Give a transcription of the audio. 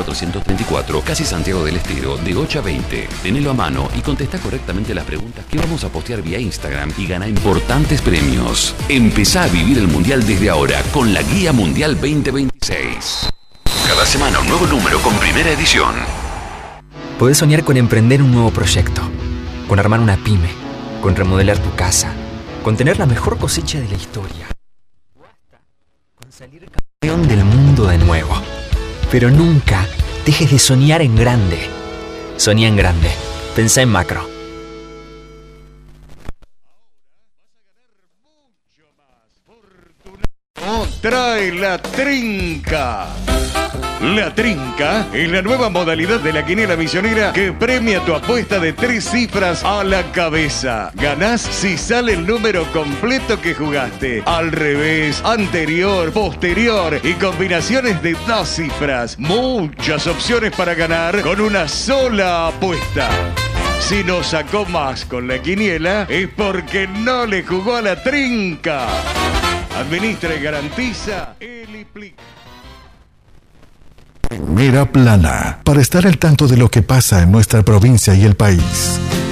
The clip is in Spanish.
1434, casi Santiago del Estero, de 8 a 20. Tenelo a mano y contestá correctamente las preguntas que vamos a postear vía Instagram y ganá importantes premios. Empezá a vivir el Mundial desde ahora con la Guía Mundial 2026. Cada semana un nuevo número con primera edición. Podés soñar con emprender un nuevo proyecto, con armar una pyme, con remodelar tu casa, con tener la mejor cosecha de la historia, o hasta con salir campeón del mundo de nuevo. Pero nunca dejes de soñar en grande. Soñá en grande. Pensá en macro. Trae la trinca. La trinca es la nueva modalidad de la quiniela misionera que premia tu apuesta de 3 cifras a la cabeza. Ganás si sale el número completo que jugaste. Al revés, anterior, posterior y combinaciones de 2 cifras. Muchas opciones para ganar con una sola apuesta. Si no sacó más con la quiniela es porque no le jugó a la trinca. Administra y garantiza el IPLIC. Primera plana, para estar al tanto de lo que pasa en nuestra provincia y el país.